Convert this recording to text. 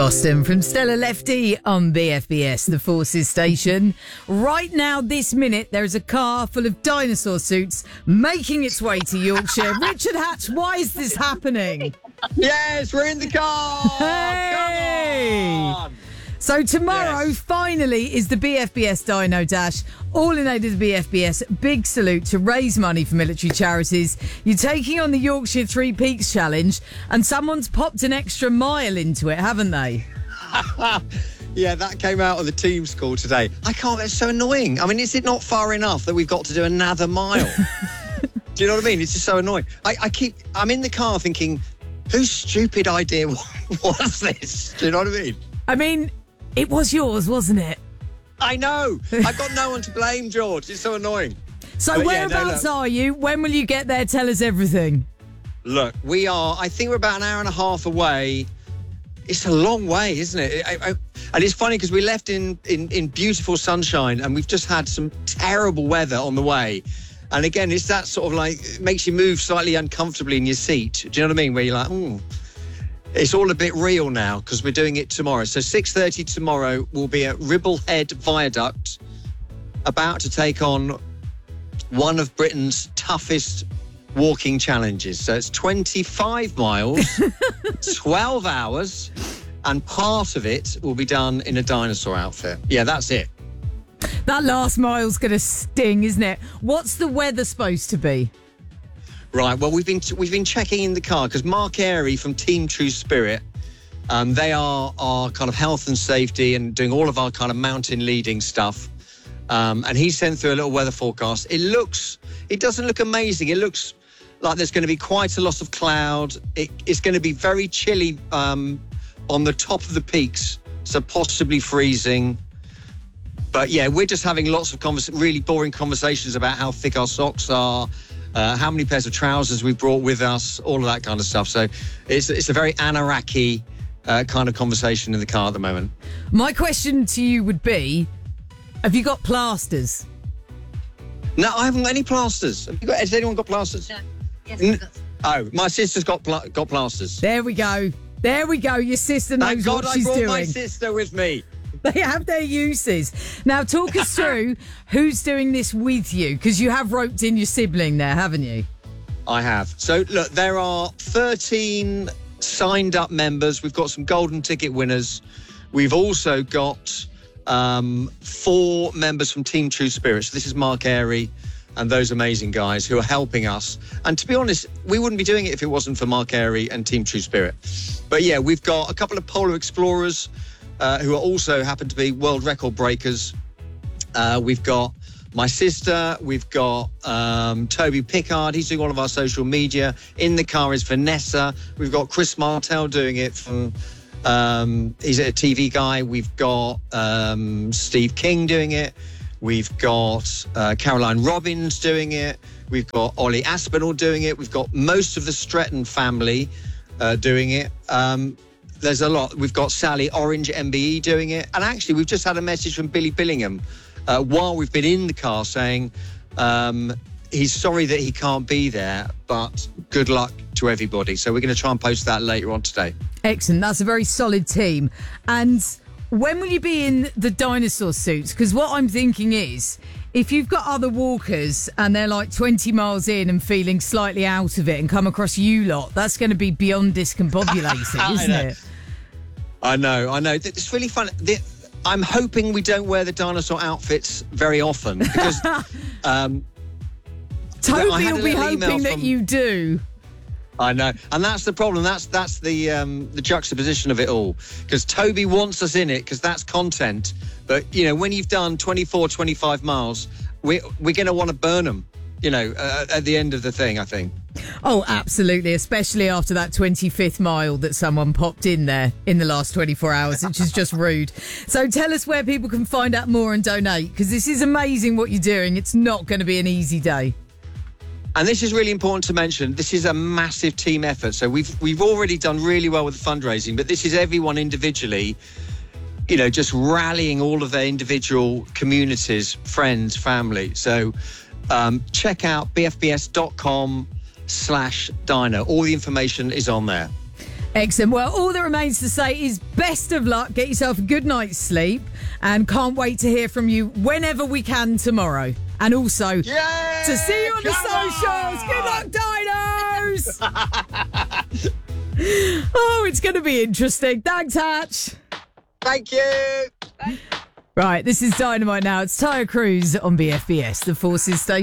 Boston from Stella Lefty on BFBS, the Forces station. Right now, this minute, there is a car full of dinosaur suits making its way to Yorkshire. Richard Hatch, why is this happening? Yes, we're in the car. Hey! Come on. So tomorrow, finally, is the BFBS Dino Dash. All in aid of the BFBS. Big salute to raise money for military charities. You're taking on the Yorkshire Three Peaks Challenge, and someone's popped an extra mile into it, haven't they? Yeah, that came out of the team's call today. I can't, it's so annoying. I mean, is it not far enough that we've got to do another mile? Do you know what I mean? It's just so annoying. I'm in the car thinking, whose stupid idea was this? Do you know what I mean? I mean, it was yours, wasn't it? I know. I've got no one to blame, George. It's so annoying. So whereabouts are you? When will you get there? Tell us everything. Look, I think we're about an hour and a half away. It's a long way, isn't it? And it's funny because we left in beautiful sunshine and we've just had some terrible weather on the way. And again, it's that sort of like, it makes you move slightly uncomfortably in your seat. Do you know what I mean? Where you're like, It's all a bit real now because we're doing it tomorrow. So 6:30 tomorrow, we'll be at Ribblehead Viaduct, about to take on one of Britain's toughest walking challenges. So it's 25 miles, 12 hours, and part of it will be done in a dinosaur outfit. Yeah, that's it. That last mile's going to sting, isn't it? What's the weather supposed to be? Right, well, we've been checking in the car because Mark Airy from Team True Spirit, they are our kind of health and safety and doing all of our kind of mountain leading stuff. And he sent through a little weather forecast. It doesn't look amazing. It looks like there's going to be quite a lot of cloud. It's going to be very chilly on the top of the peaks, so possibly freezing. But yeah, we're just having lots of really boring conversations about how thick our socks are, how many pairs of trousers we've brought with us, all of that kind of stuff. So it's a very Anaraki kind of conversation in the car at the moment. My question to you would be, have you got plasters? No, I haven't got any plasters. Has anyone got plasters? No. Yes, I've got some. Oh, my sister's got plasters. There we go. Your sister knows Thank God what she's I brought doing. my sister with me. They have their uses. Now, talk us through who's doing this with you, because you have roped in your sibling there, haven't you? I have. So, look, there are 13 signed up members. We've got some golden ticket winners. We've also got 4 members from Team True Spirit. So this is Mark Airy and those amazing guys who are helping us. And to be honest, we wouldn't be doing it if it wasn't for Mark Airy and Team True Spirit. But yeah, we've got a couple of polar explorers who are also happen to be world record breakers. We've got my sister, we've got Toby Pickard, he's doing all of our social media. In the car is Vanessa. We've got Chris Martell doing it from, he's a TV guy. We've got Steve King doing it. We've got Caroline Robbins doing it. We've got Ollie Aspinall doing it. We've got most of the Stretton family doing it. There's a lot. We've got Sally Orange MBE doing it. And actually, we've just had a message from Billy Billingham while we've been in the car saying he's sorry that he can't be there, but good luck to everybody. So we're going to try and post that later on today. Excellent. That's a very solid team. And when will you be in the dinosaur suits? Because what I'm thinking is, if you've got other walkers and they're like 20 miles in and feeling slightly out of it and come across you lot, that's going to be beyond discombobulating, isn't it? I know. It's really fun. I'm hoping we don't wear the dinosaur outfits very often because Toby will be hoping that you do. I know, and that's the problem. That's the juxtaposition of it all. Because Toby wants us in it because that's content. But you know, when you've done 24, 25 miles, we're going to want to burn them. You know, at the end of the thing, I think. Oh, absolutely, especially after that 25th mile that someone popped in there in the last 24 hours, which is just rude. So tell us where people can find out more and donate, because this is amazing what you're doing. It's not going to be an easy day. And this is really important to mention. This is a massive team effort. So we've already done really well with the fundraising, but this is everyone individually, you know, just rallying all of their individual communities, friends, family. So check out bfbs.com/dino. All the information is on there. Excellent. Well, all that remains to say is best of luck. Get yourself a good night's sleep, and can't wait to hear from you whenever we can tomorrow. And also to see you on the socials. Good luck, Dinos. Oh, it's going to be interesting. Thanks, Hatch. Thank you. Right, this is Dynamite now. It's Tyre Cruise on BFBS. The Forces Station.